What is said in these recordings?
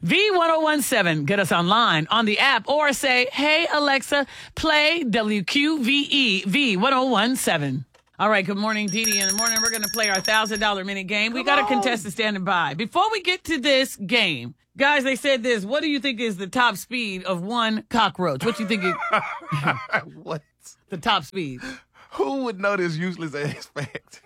V1017. Get us online on the app or say, hey, Alexa, play WQVE V1017. All right, good morning, Dee Dee. In the morning, we're going to play our $1,000 minute game. We got a contestant standing by. Before we get to this game, guys, they said this. What do you think is the top speed of one cockroach? What do you think is What? the top speed? Who would know this useless ass fact?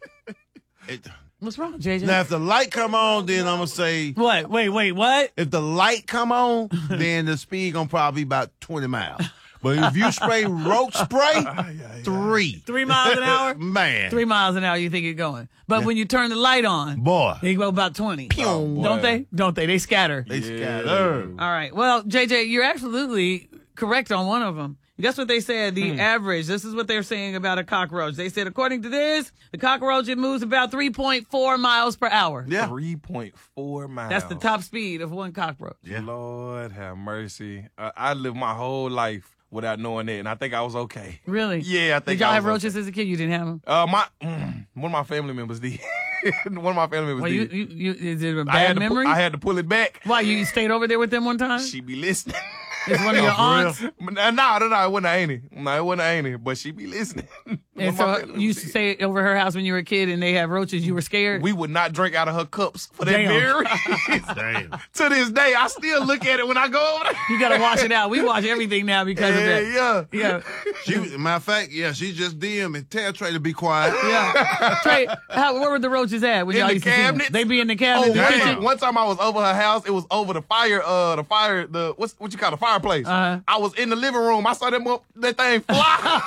What's wrong, JJ? Now, if the light come on, then I'm going to say, What? Wait, what? if the light come on, then the speed going to probably be about 20 miles. But if you spray roach spray, 3. 3 miles an hour? Man. 3 miles an hour, you think it's going. But when you turn the light on, Boy. they go about 20. Boy. Don't they? Don't they? They scatter. They scatter. All right. Well, JJ, you're absolutely correct on one of them. That's what they said, the average. This is what they're saying about a cockroach. They said, according to this, the cockroach, it moves about 3.4 miles per hour. Yeah. 3.4 miles. That's the top speed of one cockroach. Yeah. Lord have mercy. I lived my whole life without knowing that, and I think I was okay. Really? Yeah, I think Did y'all I have was roaches as a kid? You didn't have them? One of my family members did. One of my family members Well, did. is it a I bad memory? I had to pull it back. Why, you stayed over there with them one time? She be listening. It's one of your aunts? No, it wasn't Annie. No, it wasn't Annie, but she be listening. And so you used to stay over her house when you were a kid and they had roaches. You were scared? We would not drink out of her cups for that Damn. very reason. Damn. To this day, I still look at it when I go over there. You got to wash it out. We wash everything now because of that. Yeah. Yeah. Matter of fact, she just DM and tell Trey to be quiet. Yeah. Trey, where were the roaches at when In y'all the used to see them? cabinet. They be in the cabinet in the damn. kitchen? One time I was over her house. It was over the what you call the fireplace. I was in the living room. I saw that thing fly.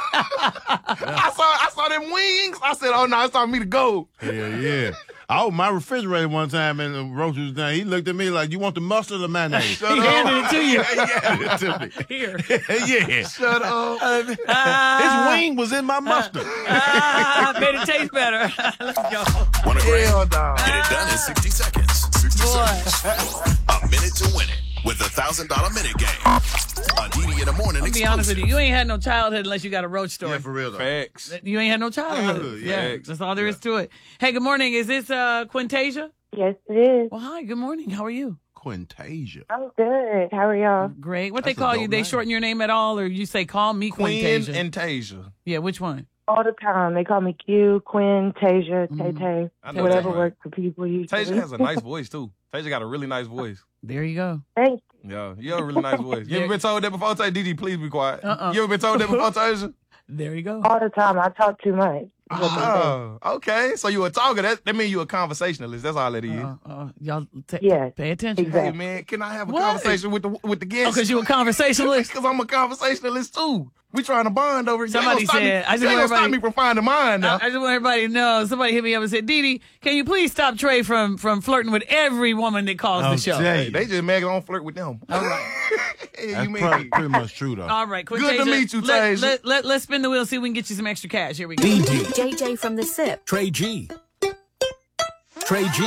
I saw them wings. I said, "Oh no, it's time for me to go." Yeah. I opened my refrigerator one time and the roach was down. He looked at me like, you want the mustard or the mayonnaise? He handed it to you. He handed it to me. Here. Yeah. Shut up. His wing was in my mustard. Made it taste better. Let's go. Want a grand? Hell no. Get it done in 60 seconds. 60 Boy. seconds. A minute to win it with the $1,000 minute game. On DD in the morning. I'll be honest with you. You ain't had no childhood unless you got a roach story. Yeah, for real though. Facts. You ain't had no childhood. Childhood, Yeah, that's all there is to it. Hey, good morning. Is this Quintasia? Yes, it is. Well, hi. Good morning. How are you? Quintasia. I'm good. How are y'all? Great. What That's they a call dope you? They name. shorten your name at all, or you say call me Quinn Quintasia? and Tasia. Yeah, which one? All the time. They call me Q, Quinn, Tasia, Tay-Tay. I know Whatever that. works for people. Usually. Tasia has a nice voice too. Tasia got a really nice voice. There you go. Thanks. Yeah, you have a really nice voice. You ever been told that before? Tay, DD, please be quiet. You ever been told that before, Tasia? There you go. All the time. I talk too much. Oh, okay. So you a talker. That means you a conversationalist. That's all that is. Y'all Yes, pay attention. exactly. Hey man, can I have a What? conversation with the Oh, guests? because you a conversationalist? Because I'm a conversationalist too. We trying to bond over. Somebody You ain't gonna stop me- said, I just you ain't want gonna stop everybody- me from finding mine now. I just want everybody to know. Somebody hit me up and said, Dee Dee, can you please stop Trey from flirting with every woman that calls the show? Hey, They just mad I don't flirt with them. All right. Hey, that's you mean? pretty much true though. All right, Good to Quintasia, meet you, Tasia. Let's spin the wheel, see if we can get you some extra cash. Here we go. JJ from the SIP. Trey G. Trey G.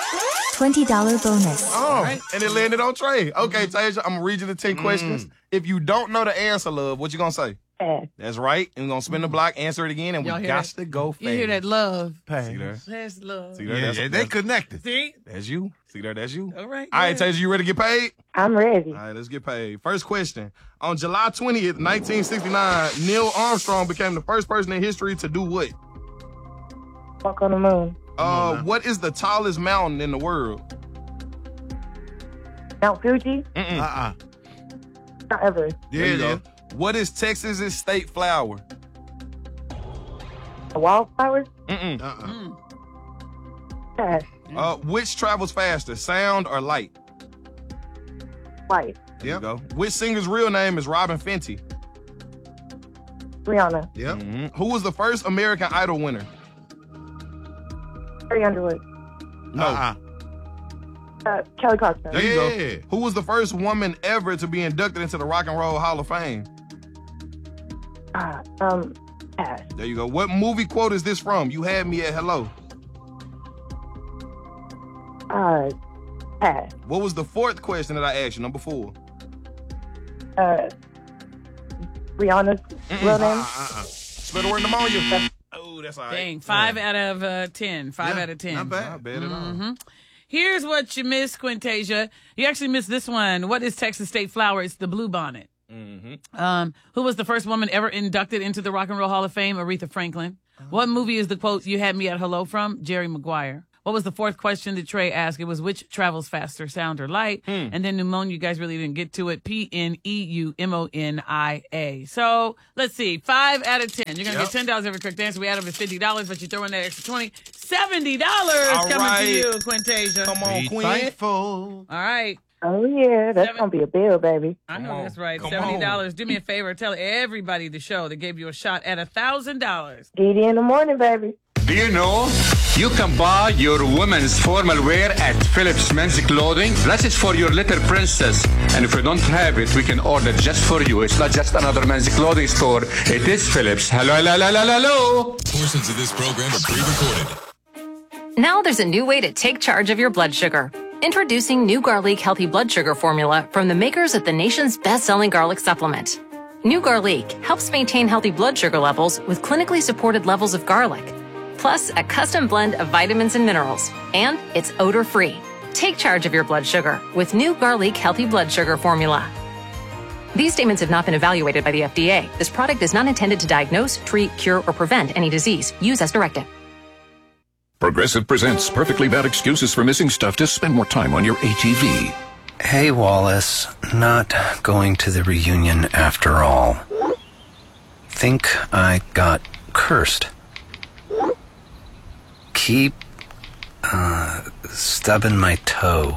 $20 bonus. Oh, right. and it landed on Trey. Okay, Tasia, I'm gonna read you the 10 questions. If you don't know the answer, love, what you gonna say? Pass. That's right. And we're gonna spin the block, answer it again, and Y'all we hear got that? to go fast. You hear that love? See there? That's love. See there? Yeah, That's- they connected. See? That's you. See there? That's you. All right. All right, go ahead. Tasia, you ready to get paid? I'm ready. All right, let's get paid. First question. On July 20th, 1969, Neil Armstrong became the first person in history to do what? Walk on the moon. What is the tallest mountain in the world? Mount Fuji. Uh-uh. Not Everest. Yeah, There you yeah. go. What is Texas's state flower? The wildflowers. Mm-mm. Pass. Which travels faster, sound or light? White. There you go. Which singer's real name is Robin Fenty? Rihanna. Yep. Who was the first American Idol winner? Carrie Underwood. No. Uh-uh. Kelly Clarkson. There you Yeah. go. Who was the first woman ever to be inducted into the Rock and Roll Hall of Fame? Pass. There you go. What movie quote is this from? You had me at hello. Pass. What was the fourth question that I asked you? Number 4. Rihanna's real name. Spell the word pneumonia. Oh, that's all right. Dang, 5 out of 10. 5 Yeah, out of 10. not bad. Not bad at all. Here's what you missed, Quintasia. You actually missed this one. What is Texas State flower? It's the bluebonnet. Who was the first woman ever inducted into the Rock and Roll Hall of Fame? Aretha Franklin. What movie is the quote "You had me at hello" from? Jerry Maguire. What was the fourth question that Trey asked? It was which travels faster, sound or light? And then pneumonia, you guys really didn't get to it. PNEUMONIA. So let's see. 5 out of 10. You're going to get $10 every correct answer. We add up to $50, but you throw in that extra $20. $70 coming to you, Quintasia. Come on, Be Quinn. thankful. All right. Oh, yeah. That's going to be a bill, baby. I know on. that's right. Come $70. Do me a favor. Tell everybody the show that gave you a shot at $1,000. Didi in the morning, baby. Do you know you can buy your women's formal wear at Phillips Men's Clothing? That is for your little princess. And if you don't have it, we can order just for you. It's not just another men's clothing store. It is Phillips. Hello, hello, hello, hello. Portions of this program are pre-recorded. Now there's a new way to take charge of your blood sugar. Introducing new Garlic Healthy Blood Sugar Formula from the makers of the nation's best-selling garlic supplement. New Garlic helps maintain healthy blood sugar levels with clinically supported levels of garlic, plus a custom blend of vitamins and minerals, and it's odor-free. Take charge of your blood sugar with new Garlic Healthy Blood Sugar Formula. These statements have not been evaluated by the FDA. This product is not intended to diagnose, treat, cure, or prevent any disease. Use as directed. Progressive presents perfectly bad excuses for missing stuff to spend more time on your ATV. Hey, Wallace. Not going to the reunion after all. Think I got cursed. Keep, stubbing my toe.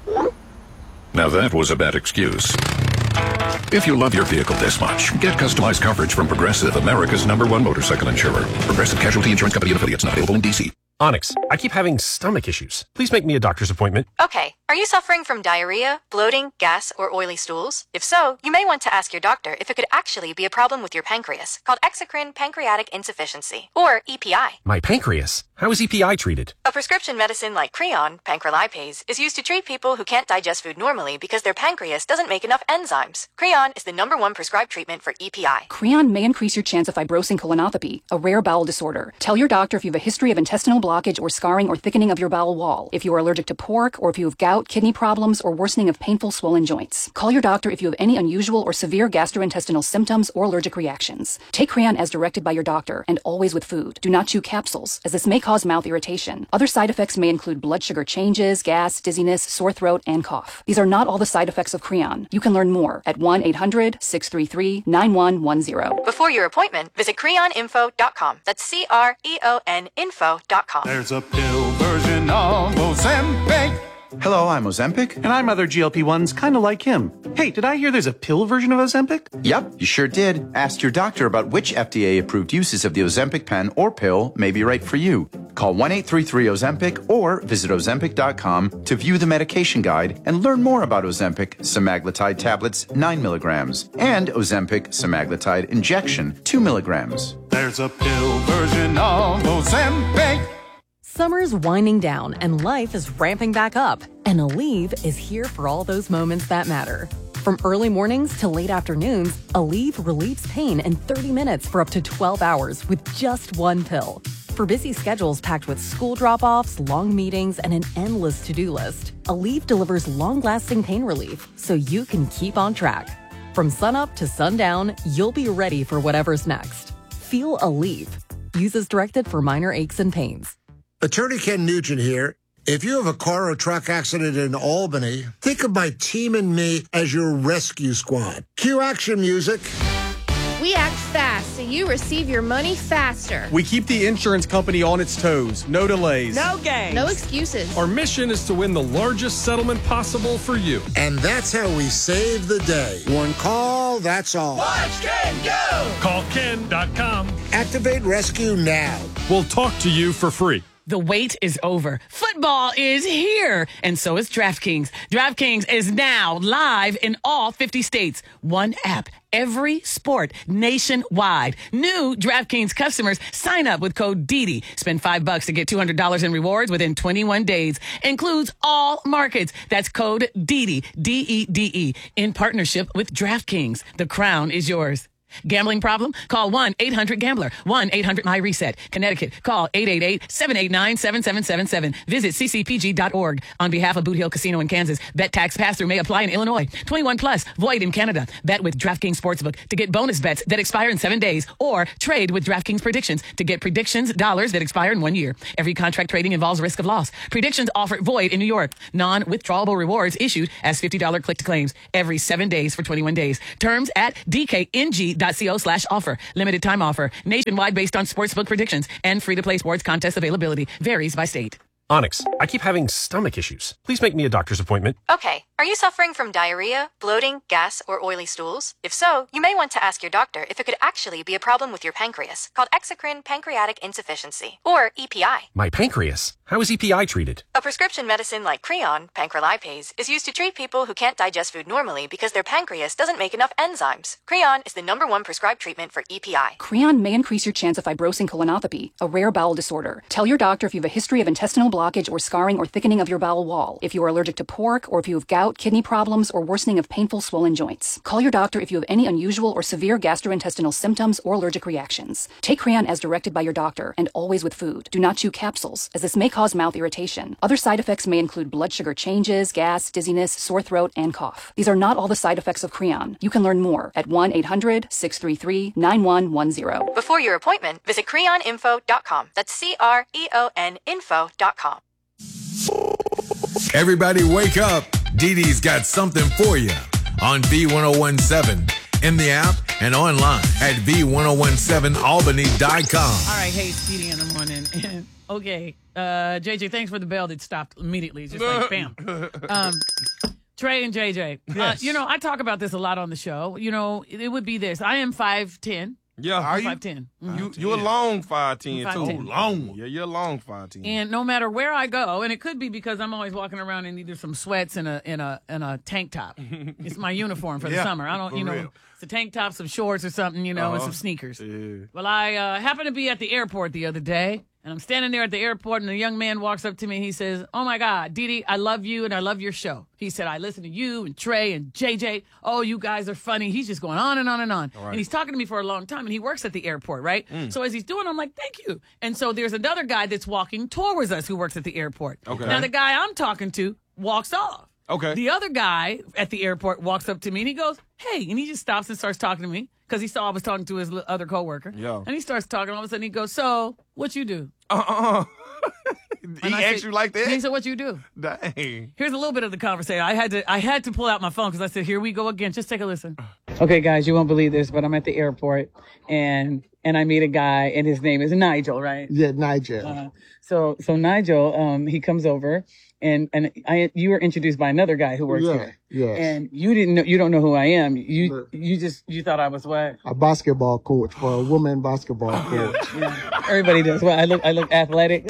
Now that was a bad excuse. If you love your vehicle this much, get customized coverage from Progressive, America's #1 motorcycle insurer. Progressive Casualty Insurance Company and affiliates, not available in D.C. Onyx, I keep having stomach issues. Please make me a doctor's appointment. Okay, are you suffering from diarrhea, bloating, gas, or oily stools? If so, you may want to ask your doctor if it could actually be a problem with your pancreas, called exocrine pancreatic insufficiency, or EPI. My pancreas? How is EPI treated? A prescription medicine like Creon, pancrelipase, is used to treat people who can't digest food normally because their pancreas doesn't make enough enzymes. Creon is the #1 prescribed treatment for EPI. Creon may increase your chance of fibrosing colonopathy, a rare bowel disorder. Tell your doctor if you have a history of intestinal blockage or scarring or thickening of your bowel wall, if you are allergic to pork, or if you have gout, kidney problems, or worsening of painful swollen joints. Call your doctor if you have any unusual or severe gastrointestinal symptoms or allergic reactions. Take Creon as directed by your doctor, and always with food. Do not chew capsules, as this may cause mouth irritation. Other side effects may include blood sugar changes, gas, dizziness, sore throat, and cough. These are not all the side effects of Creon. You can learn more at 1-800-633-9110. Before your appointment, visit creoninfo.com. That's CREON info.com. There's a pill version of Ozempic. Hello, I'm Ozempic. And I'm other GLP-1s kind of like him. Hey, did I hear there's a pill version of Ozempic? Yep, you sure did. Ask your doctor about which FDA-approved uses of the Ozempic pen or pill may be right for you. Call 1-833-OZEMPIC or visit Ozempic.com to view the medication guide and learn more about Ozempic semaglutide tablets 9 milligrams and Ozempic semaglutide injection 2 milligrams. There's a pill version of Ozempic. Summer's winding down and life is ramping back up. And Aleve is here for all those moments that matter. From early mornings to late afternoons, Aleve relieves pain in 30 minutes for up to 12 hours with just one pill. For busy schedules packed with school drop-offs, long meetings, and an endless to-do list, Aleve delivers long-lasting pain relief so you can keep on track. From sunup to sundown, you'll be ready for whatever's next. Feel Aleve. Use as directed for minor aches and pains. Attorney Ken Nugent here. If you have a car or truck accident in Albany, think of my team and me as your rescue squad. Cue action music. We act fast so you receive your money faster. We keep the insurance company on its toes. No delays. No games. No excuses. Our mission is to win the largest settlement possible for you. And that's how we save the day. One call, that's all. Watch Ken go! Call Ken.com. Activate rescue now. We'll talk to you for free. The wait is over. Football is here. And so is DraftKings. DraftKings is now live in all 50 states. One app, every sport, nationwide. New DraftKings customers sign up with code DIDI. Spend $5 to get $200 in rewards within 21 days. Includes all markets. That's code DIDI, D-E-D-E, in partnership with DraftKings. The crown is yours. Gambling problem? Call 1-800-GAMBLER. 1-800-MY-RESET. Connecticut. Call 888-789-7777. Visit ccpg.org. On behalf of Boot Hill Casino in Kansas, bet tax pass-through may apply in Illinois. 21 plus. Void in Canada. Bet with DraftKings Sportsbook to get bonus bets that expire in 7 days, or trade with DraftKings Predictions to get predictions dollars that expire in 1 year. Every contract trading involves risk of loss. Predictions offer void in New York. Non-withdrawable rewards issued as $50 click to claims every 7 days for 21 days. Terms at dkng.co/offer. Limited time offer. Nationwide based on sportsbook predictions and free-to-play sports contest availability. Varies by state. Onyx, I keep having stomach issues. Please make me a doctor's appointment. Okay, are you suffering from diarrhea, bloating, gas, or oily stools? If so, you may want to ask your doctor if it could actually be a problem with your pancreas, called exocrine pancreatic insufficiency, or EPI. My pancreas? How is EPI treated? A prescription medicine like Creon, pancrelipase, is used to treat people who can't digest food normally because their pancreas doesn't make enough enzymes. Creon is the #1 prescribed treatment for EPI. Creon may increase your chance of fibrosing colonopathy, a rare bowel disorder. Tell your doctor if you have a history of intestinal blockage or scarring or thickening of your bowel wall, if you are allergic to pork, or if you have gout, kidney problems, or worsening of painful swollen joints. Call your doctor if you have any unusual or severe gastrointestinal symptoms or allergic reactions. Take Creon as directed by your doctor, and always with food. Do not chew capsules, as this may cause mouth irritation. Other side effects may include blood sugar changes, gas, dizziness, sore throat, and cough. These are not all the side effects of Creon. You can learn more at 1-800-633-9110. Before your appointment, visit creoninfo.com. That's CREON info.com. Everybody wake up. Dee Dee's got something for you on V1017, in the app and online at V1017albany.com. All right, hey, it's Dee Dee in the morning. Okay, JJ, thanks for the bell that stopped immediately. It's just like bam. Trey and JJ, Yes. I talk about this a lot on the show. It would be this. I am 5'10". Yeah, I'm 5'10". You're a long 5'10" too. 5'10". Long. Yeah, you're a long 5'10". And no matter where I go, and it could be because I'm always walking around in either some sweats and a tank top. It's my uniform for the summer. I don't, it's a tank top, some shorts or something, and some sneakers. Yeah. Well, I happened to be at the airport the other day, and I'm standing there at the airport, and a young man walks up to me. He says, "Oh my God, Dee Dee, I love you and I love your show." He said, "I listen to you and Trey and JJ. Oh, you guys are funny." He's just going on and on and on. All right. And he's talking to me for a long time, and he works at the airport, right? So as he's doing, I'm like, "Thank you." And so there's another guy that's walking towards us who works at the airport. Okay. Now the guy I'm talking to walks off. Okay. The other guy at the airport walks up to me and he goes, "Hey," and he just stops and starts talking to me because he saw I was talking to his other coworker. Yeah. And he starts talking. All of a sudden he goes, "So, what you do?" He asked you like that? He said, "What you do?" Dang. Here's a little bit of the conversation. I had to pull out my phone because I said, "Here we go again. Just take a listen." Okay, guys, you won't believe this, but I'm at the airport and I meet a guy and his name is Nigel, right? Yeah, Nigel. So Nigel, he comes over and you were introduced by another guy who works here. Yeah. And you don't know who I am. You thought I was what? A basketball coach for a woman basketball coach. Yeah. Everybody does. Well, I look athletic.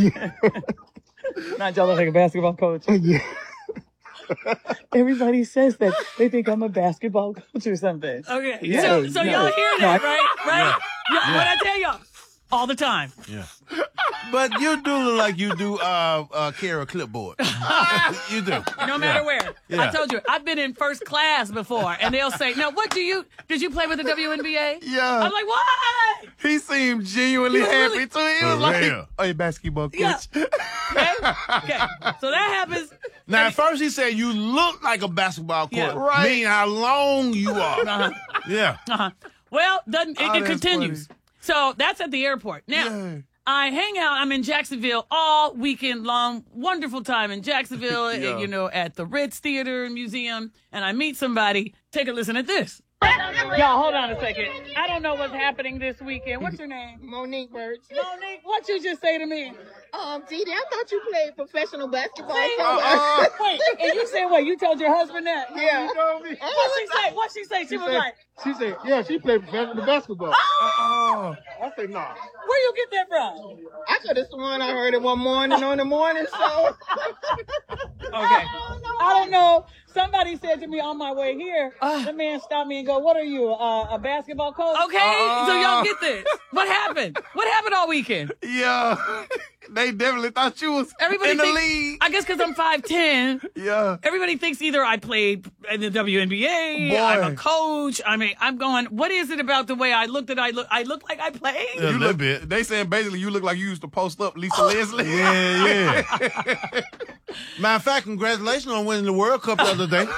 Nigel look like a basketball coach. Yeah. Everybody says that they think I'm a basketball coach or something. Okay. Yeah. So y'all hear that, right? Right? Yeah. What I tell y'all all the time. Yeah. But you do look like you do carry a clipboard. You do. No matter where. Yeah. I told you, I've been in first class before, and they'll say, "Now, did you play with the WNBA?" Yeah. I'm like, "What?" He seemed genuinely happy too. He was like, "Hey, basketball coach." Yeah. Okay. So that happens. Now, at first he said you look like a basketball coach. Yeah. Right. Meaning how long you are. Uh-huh. Yeah. Uh-huh. Well, it that's continues. funny. So that's at the airport. Now, I hang out. I'm in Jacksonville all weekend long. Wonderful time in Jacksonville, at the Ritz Theater and Museum. And I meet somebody. Take a listen at this. Y'all, hold on a second. I don't know what's happening this weekend. What's your name? Monique Birch. Monique, what you just say to me? Dee Dee, I thought you played professional basketball. Wait, and you said what? You told your husband that? Yeah. What she say? She was like, She said, yeah, she played professional basketball. I said, nah. where you get that from? I could have sworn I heard it one morning on the morning show. Okay. I don't know. Somebody said to me on my way here, the man stopped me and go, "What are you, a basketball coach?" Okay, so y'all get this. What happened? What happened all weekend? Yeah. They definitely thought you was in the league. I guess because I'm 5'10". Yeah. Everybody thinks either I played in the WNBA, Boy. I'm a coach. I mean, I'm going, what is it about the way I look that I look like I played? You look, bit. They saying basically you look like you used to post up Lisa Leslie. Yeah. Matter of fact, congratulations on winning the World Cup the other day.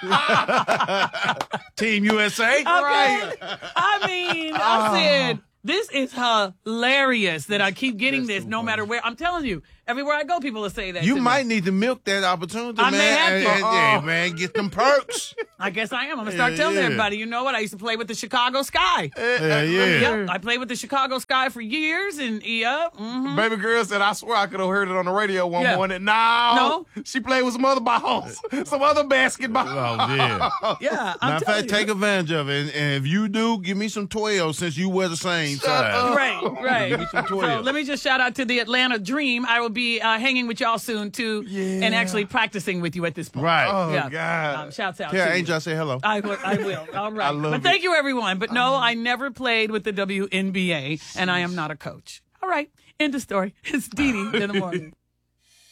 Team USA. Okay. Right. I mean, I said, this is hilarious that I keep getting this no matter where. I'm telling you, everywhere I go, people will say that. You to might me. need to milk that opportunity, I man. may have to. Yeah, man, get them perks. I guess I am. I'm going to start telling everybody, you know what? I used to play with the Chicago Sky. Yeah. Yep, I played with the Chicago Sky for years, and Baby girl said, I swear I could have heard it on the radio one morning. No. She played with some other balls, some other basketball. Oh, yeah. Yeah. Matter of fact, take advantage of it. And if you do, give me some 12 since you wear the same size. Right. Give me some 12. So let me just shout out to the Atlanta Dream. I will be hanging with y'all soon, too, and actually practicing with you at this point. Right. Oh, God. Shouts out Yeah, to Angel, I say hello. I will. All right. I love but thank you, everyone. But no, I never played with the WNBA, and I am not a coach. All right. End of story. It's Dee Dee in the morning.